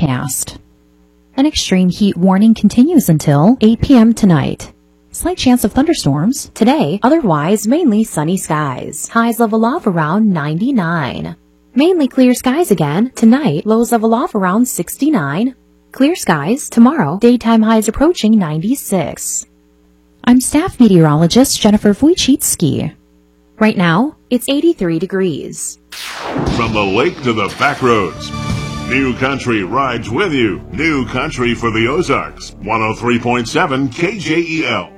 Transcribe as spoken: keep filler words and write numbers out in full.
forecast. An extreme heat warning continues until eight p m tonight. Slight chance of thunderstorms today, otherwise mainly sunny skies. Highs level off around ninety-nine. Mainly clear skies again tonight, lows level off around sixty-nine. Clear skies tomorrow, daytime highs approaching ninety-six. I'm staff meteorologist Jennifer Wojcicki. Right now, it's eighty-three degrees. From the lake to the back roads, New Country rides with you. New Country for the Ozarks, one oh three point seven K J E L.